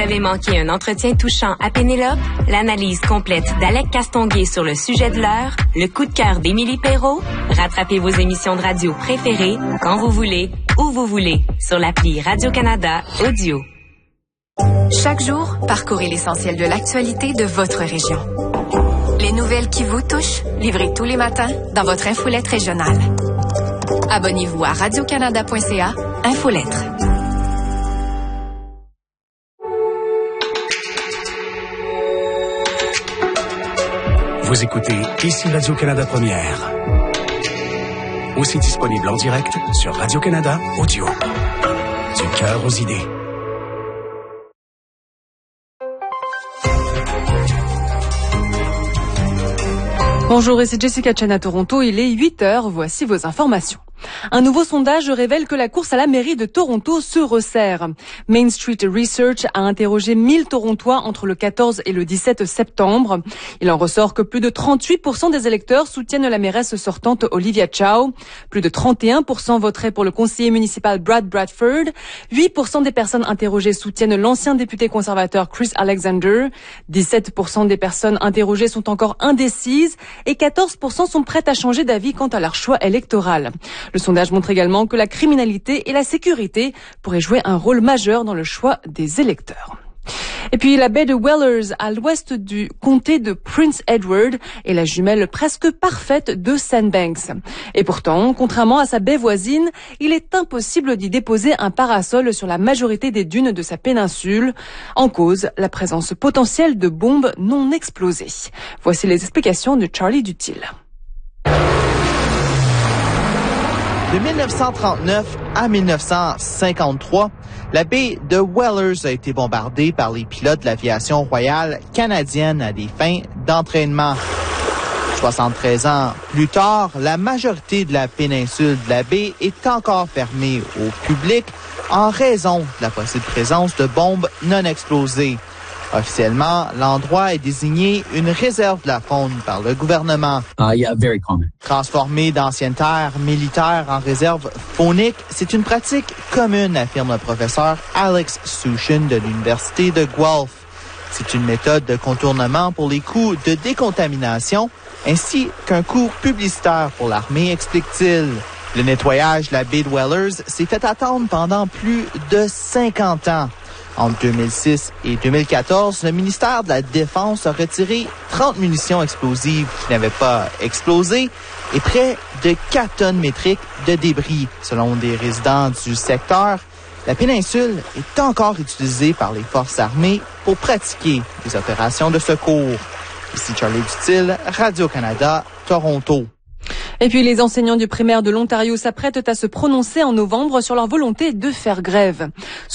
avez manqué un entretien touchant à Pénélope, l'analyse complète d'Alec Castonguay sur le sujet de l'heure, le coup de cœur d'Émilie Perrault, rattrapez vos émissions de radio préférées quand vous voulez, où vous voulez, sur l'appli Radio-Canada Audio. Chaque jour, parcourez l'essentiel de l'actualité de votre région. Les nouvelles qui vous touchent, livrées tous les matins dans votre infolette régionale. Abonnez-vous à radiocanada.ca, Infolettre. Vous écoutez ici Radio-Canada Première. Aussi disponible en direct sur Radio-Canada Audio. Du cœur aux idées. Bonjour, ici Jessica Chen à Toronto. Il est 8h. Voici vos informations. Un nouveau sondage révèle que la course à la mairie de Toronto se resserre. Main Street Research a interrogé 1000 Torontois entre le 14 et le 17 septembre. Il en ressort que plus de 38% des électeurs soutiennent la mairesse sortante Olivia Chow. Plus de 31% voteraient pour le conseiller municipal Brad Bradford. 8% des personnes interrogées soutiennent l'ancien député conservateur Chris Alexander. 17% des personnes interrogées sont encore indécises et 14% sont prêtes à changer d'avis quant à leur choix électoral. Le sondage montre également que la criminalité et la sécurité pourraient jouer un rôle majeur dans le choix des électeurs. Et puis la baie de Wellers, à l'ouest du comté de Prince Edward, est la jumelle presque parfaite de Sandbanks. Et pourtant, contrairement à sa baie voisine, il est impossible d'y déposer un parasol sur la majorité des dunes de sa péninsule. En cause, la présence potentielle de bombes non explosées. Voici les explications de Charlie Dutil. De 1939 à 1953, la baie de Wellers a été bombardée par les pilotes de l'aviation royale canadienne à des fins d'entraînement. 73 ans plus tard, la majorité de la péninsule de la baie est encore fermée au public en raison de la possible présence de bombes non explosées. Officiellement, l'endroit est désigné une réserve de la faune par le gouvernement. Very common. Transformer d'anciennes terres militaires en réserve faunique, c'est une pratique commune, affirme le professeur Alex Sushin de l'Université de Guelph. C'est une méthode de contournement pour les coûts de décontamination, ainsi qu'un coût publicitaire pour l'armée, explique-t-il. Le nettoyage de la baie de Wellers s'est fait attendre pendant plus de 50 ans. Entre 2006 et 2014, le ministère de la Défense a retiré 30 munitions explosives qui n'avaient pas explosé et près de 4 tonnes métriques de débris. Selon des résidents du secteur, la péninsule est encore utilisée par les forces armées pour pratiquer des opérations de secours. Ici Charlie Dutil, Radio-Canada, Toronto. Et puis les enseignants du primaire de l'Ontario s'apprêtent à se prononcer en novembre sur leur volonté de faire grève.